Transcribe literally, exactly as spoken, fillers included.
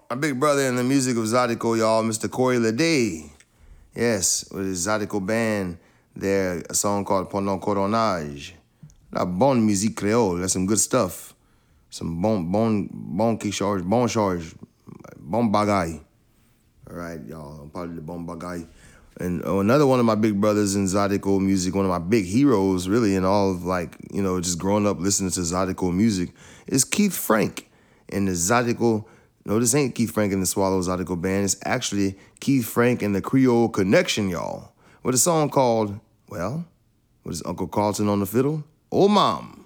My big brother in the music of Zydeco, y'all, Mister Corey Lede. Yes, with his Zydeco band there, a song called Pendant Coronage. La bonne musique créole, that's some good stuff. Some bon, bon, bon qui charge, bon charge, bon bagay. All right, y'all, I'm part of the bon bagay. And oh, another one of my big brothers in Zydeco music, one of my big heroes, really, in all of like, you know, just growing up listening to Zydeco music, is Keith Frank. And the Zydeco, no, this ain't Keith Frank and the Swallow Zydeco band. It's actually Keith Frank and the Creole Connection, y'all. With a song called, well, what is Uncle Carlton on the fiddle? Oh, Mom.